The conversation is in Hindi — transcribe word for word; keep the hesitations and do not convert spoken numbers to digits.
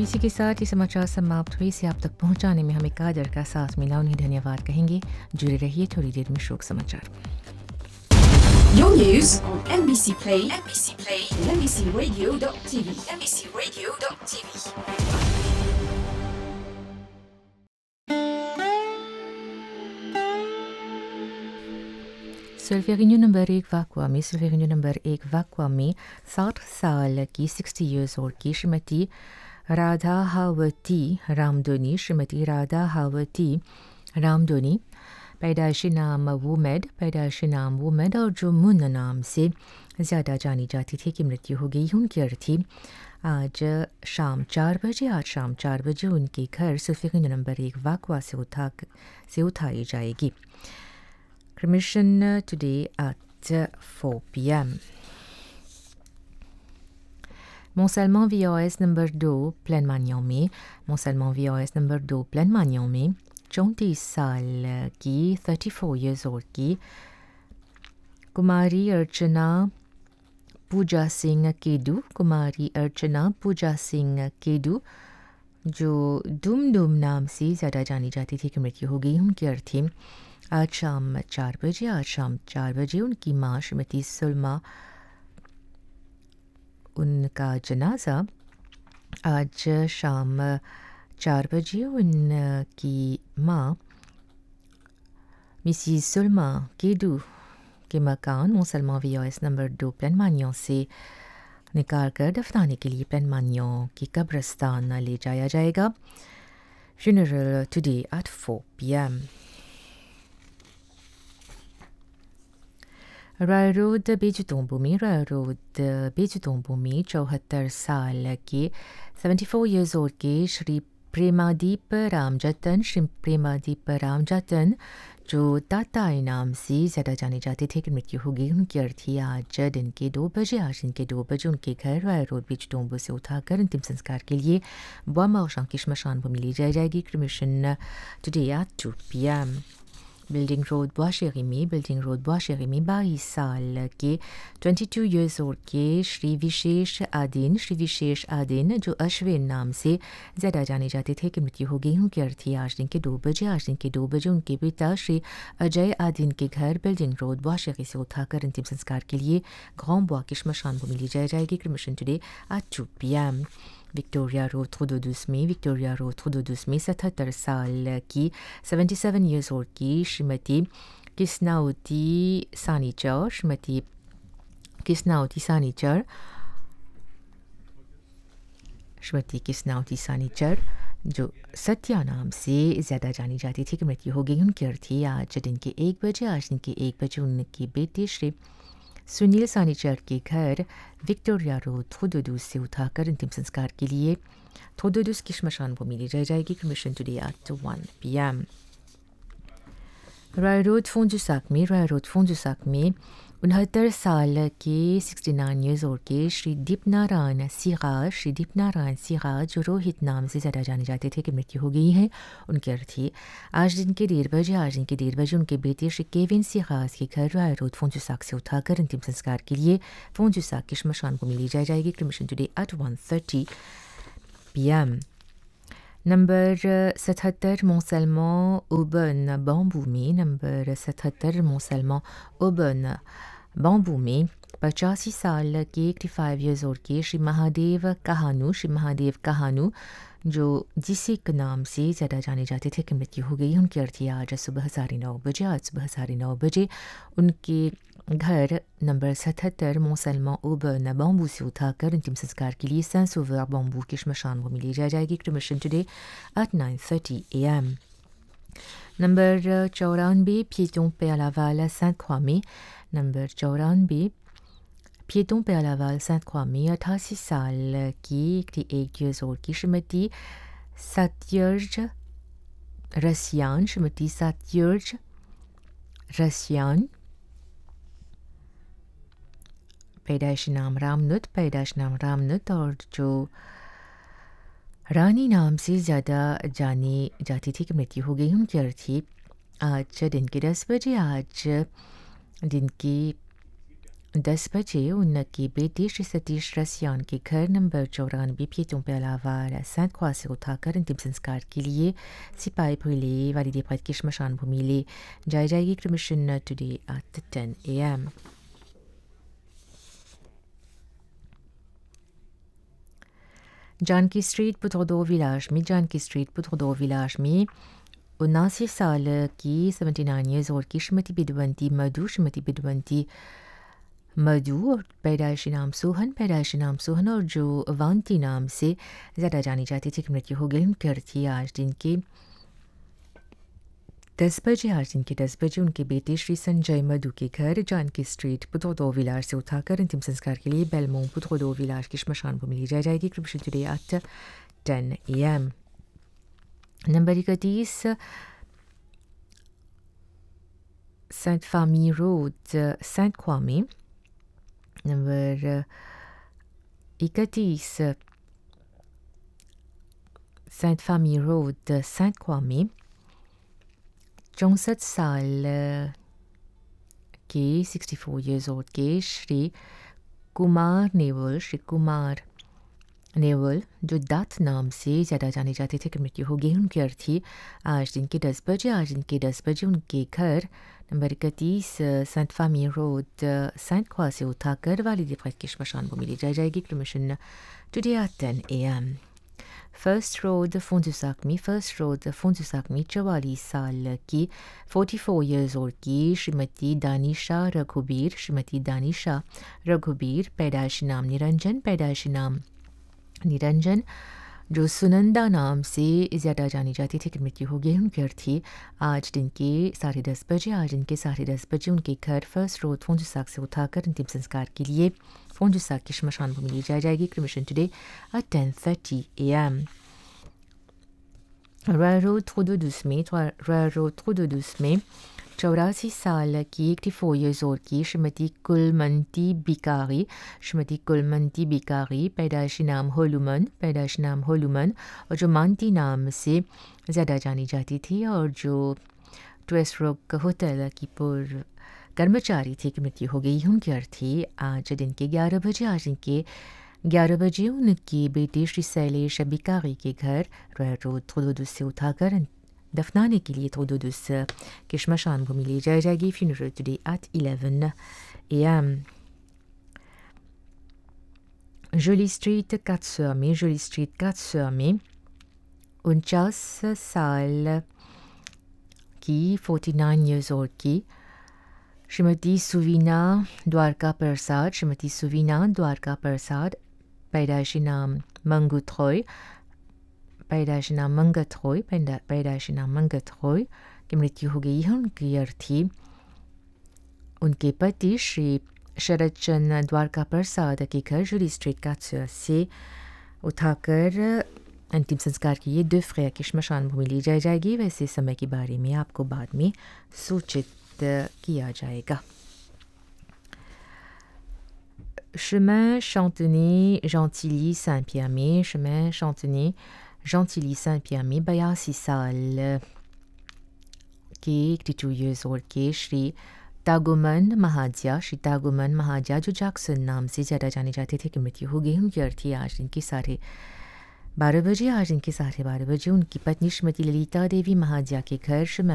तो इसी के साथ ये समाचार समाप्त हुए। इसे आप तक पहुंचाने में हमें कादर का साथ मिला, उन्हें धन्यवाद कहेंगे। जुड़े रहिए, थोड़ी देर में शोक समाचार। Your news on M B C Play, M B C Play, and M B C Radio dot T V, M B C Radio dot T V. सुल्फेरिन्यू number एक वाकवा में सुल्फेरिन्यू नंबर एक वाकवा में साठ साल की सिक्सटी ईयर्स ओल्ड की श्रीमती राधा हावती रामदोनी श्रीमती राधा हावती रामदोनी पैदाइशी नाम वुमेड पैदाइशी नाम वुमेड और जो मुन नाम से ज़्यादा जानी जाती थी कि मृत्यु हो गई। उनकी अर्थी आज शाम चार बजे आज शाम चार बजे उनके घर सुल्फेरिन्यू नंबर एक वाकवा से उठा से उठाई जाएगी। Cremation today at four p m Mont-Salmon V O S number दो प्लान मानियों में Mont-Salmon V O S number दो प्लान मानियों में चौंतीस साल की थर्टी फोर ईयर्स ओल्ड की कुमारी अर्चना पूजा सिंह केदू कुमारी अर्चना पूजा सिंह केदू जो दुम दुम नाम से ज़्यादा जानी जाती थी कि मृत्यु हो गई। उनकी अर्थी आज शाम चार बजे आज शाम चार बजे उनकी माँ श्रीमती सुलमा उनका जनाजा आज शाम चार बजे उनकी माँ मिसिस सुलमा केदू के मकान मोसलमा वी ओ एस नंबर दो प्लान मानियों से निकाल कर दफनाने के लिए प्लान मानियों की कब्रिस्तान ले जाया जाएगा। Funeral today at four p m Roy road बेजुतोंबू में रॉय रोड बेजुतोंबू में चौहत्तर साल के सेवेंटी फोर ईयर्स ओल्ड के श्री प्रेमादीप रामजतन श्री प्रेमादीप रामजतन जो ताता इनाम से ज़्यादा जाने जाते थे कि मृत्यु हो गई। उनकी अर्थी आज दिन के दो बजे आज दिन के दो बजे उनके घर रॉय रोड बेजुतोंबू से उठाकर अंतिम संस्कार के लिए बॉम्बा की श्मशान भूमि ली जाई जाएगी। Cremation today at to p m building road बुआशेरी में बिल्डिंग रोड बुआशेरी में बाईस साल के ट्वेंटी टू ईयर्स ओल्ड के श्री विशेष आदिन श्री विशेष आदिन जो अश्विन नाम से ज़्यादा जाने जाते थे कि मृत्यु हो गई। उनकी अर्थी आज दिन के दो बजे आज दिन के दो बजे उनके पिता श्री अजय आदिन के घर बिल्डिंग रोड बुआशेरी से उठाकर अंतिम संस्कार के लिए ग्रांड बुआ की श्मशान भूमि ली जाई जाएगी। Cremation today at to p m Victoria road थ्रोडोडूस में विक्टोरिया रोड थ्रोडोडूस में सतहत्तर साल की सेवेंटी सेवन ईयर्स ओल्ड की श्रीमती किस्नाउती सानीचर श्रीमती किस्नाउती सानीचर श्रीमती किस्नाउती सानीचर जो सत्या नाम से ज़्यादा जानी जाती थी कि मृत्यु हो गई। उनकी अर्थी आज दिन के एक बजे आज दिन के एक बजे उनकी बेटी श्री सुनील सानीचर के घर विक्टोरिया रोड थ्रोडोडूस से उठाकर अंतिम संस्कार के लिए थ्रोडोडूस की श्मशान भूमि ली जाई जाएगी। Cremation today at one p m Roy road फोंजुसाक में रॉय रोड फोंजुसाक में उनहत्तर साल के सिक्सटी नाइन ईयर्स ओल्ड के श्री दीपनारायण सिराज श्री दीपनारायण सिराज जो रोहित नाम से ज़्यादा जाने जाते थे कि मृत्यु हो गई है। उनकी अर्थी आज दिन के डेढ़ बजे आज दिन के डेढ़ बजे उनके बेटे श्री केविन सिराज के घर रॉय रोड फोंजुसाक से उठाकर अंतिम संस्कार के लिए फोंजुसाक की श्मशान भूमि ली जाई जाएगी। Cremation today at one thirty p m number सतहत्तर मोसलमान ओबन बॉम्बू में नंबर सतहत्तर मोसलमान ओबन बॉम्बू में पचासी साल के एट्टी फाइव ईयर्स ओल्ड के श्री महादेव कहानू श्री महादेव कहानू जो जिसे के नाम से ज़्यादा जाने जाते थे कि मृत्यु हो गई। उनकी अर्थी आज सुबह साढ़े नौ बजे आज सुबह साढ़े नौ बजे उनके घर नंबर सतहत्तर मोसलमान ओबन बॉम्बू से उठाकर अंतिम संस्कार के लिए सेंट सोवर बॉम्बू की श्मशान भूमि ली जाएगी। Cremation today at nine thirty a m number चौरानवे पिएटों पे अलावाल सेंट croix में नंबर चौरानवे पिएटों पे अलावाल सेंट croix में अठासी साल की एटी एट ईयर्स ओल्ड की श्रीमती सत्यर्ज रसियान श्रीमती सत्यर्ज रसियान पैदाइशी नाम रामनुत पैदाइश नाम रामनुत और जो रानी नाम से ज़्यादा जानी जाती थी कि मृत्यु हो गई। उनकी अर्थी आज दिन के दस बजे आज दिन की दस बजे उनकी बेटी श्री सतीश रसियान के घर नंबर चौरानवे पीतों पे अलावा सेंट ख्वा से उठाकर अंतिम संस्कार के लिए सिपाही भूले वाली देपत की श्मशान भूमि ले जाई जाएगी cremation today at ten A M Janaki street पुत्रोदो विलास में जानकी स्ट्रीट पुत्रोदो विलास में उनासी साल की सेवेंटी नाइन ईयर्स और की श्रीमती बिदवंती मधु श्रीमती बिदवंती मधु और पैदाइशी नाम सोहन पैदाइशी नाम सोहन और जो अवंती नाम से ज़्यादा जानी जाती थी कि मृत्यु हो गई उनकी अर्थी आज दिन के दस बजे आज दिन के दस बजे उनके बेटे श्री संजय मधु के घर जानकी स्ट्रीट पुत्रोदो विलास से उठाकर अंतिम संस्कार के लिए बेलमों पुत्रोदो विलास की श्मशान भूमि ली जाई जाएगी कृपया today at ten A M number इकतीस सेंट फामी रोड सेंट ख्वा में नंबर इकतीस सेंट फामी रोड सेंट ख्वा में चौंसठ साल के सिक्सटी फोर ईयर्स ओल्ड के श्री कुमार नेवल श्री कुमार नेवल जो दत्त नाम से ज़्यादा जाने जाते थे कि मृत्यु हो गई उनकी अर्थी आज दिन के दस बजे आज दिन के दस बजे उनके घर नंबर इकतीस सेंट फामी रोड सेंट ख्वा से उठाकर वाली देपत की श्मशान भूमि ली जाई जाएगी cremation today at ten A M first road फोंजुसाक में फर्स्ट रोड फोंजुसाक में चवालीस साल की फोर्टी फोर ईयर्स ओल्ड की श्रीमती दानिशा रघुबीर श्रीमती दानिशा रघुबीर पैदाइशी नाम निरंजन पैदाइशी नाम निरंजन जो सुनंदा नाम से ज़्यादा जानी जाती थी कि मृत्यु हो गई उनकी अर्थी आज दिन के साढ़े दस बजे आज दिन के साढ़े दस बजे उनके घर फर्स्ट रोड फोंजुसाक से उठाकर अंतिम संस्कार के लिए फोंजुसाक की श्मशान भूमि ली जाई जाएगी cremation today at ten thirty A M royal road ट्रोडोडूस में रॉयल रोड ट्रोडोडूस में चौरासी साल की एट्टी फोर ईयर्स ओल्ड की श्रीमती कुलमंती बिकारी श्रीमती कुलमंती बिकारी पैदाइशी नाम होलुमन पैदाइशी नाम होलुमन और जो मानती नाम से ज़्यादा जानी जाती थी और जो ट्वेस्ट रॉक होटल की पूर्व कर्मचारी थी कि मृत्यु हो गई उनकी अर्थी आज दिन के ग्यारह बजे आज दिन के ग्यारह बजे उनकी बेटी श्री शैलेश बिकारी के घर रॉयल रोड ट्रोडोडूस से उठाकर दफनाने के लिए ट्रोडोडूस की श्मशान भूमि ली जाई जाएगी funeral today at eleven A M Jolie street quatre में जोली स्ट्रीट quatre में उनचास साल की फोर्टी नाइन ईयर्स ओल्ड की श्रीमती सुवीना द्वारका प्रसाद श्रीमती सुवीना द्वारका प्रसाद पैदाइशी नाम मंगुथ्रोय पैदाइशी नाम मंगथ्रोय पैदाइशी नाम मंगथ्रोय की मृत्यु हो गई है उनकी अर्थी उनके पति श्री शरद चंद द्वारका प्रसाद के घर जुली स्ट्रीट quatre से उठाकर अंतिम संस्कार के लिए दो फ्रेयर की श्मशान भूमि ली जाई जाएगी वैसे समय के बारे में आपको बाद में सूचित किया जाएगा chemin Chantenay Gentilly Saint-Pierre में chemin Chantenay Gentilly Saint-Pierre में बयासी साल के एट्टी टू ईयर्स ओल्ड के श्री तागुमन महाजिया श्री तागुमन महाजिया जो जैक्सन नाम से ज़्यादा जाने जाते थे कि मृत्यु हो गई उनकी अर्थी आज दिन के साढ़े बारह बजे आज दिन के साढ़े बारह बजे उनकी पत्नी श्रीमती ललिता देवी महाजिया के घर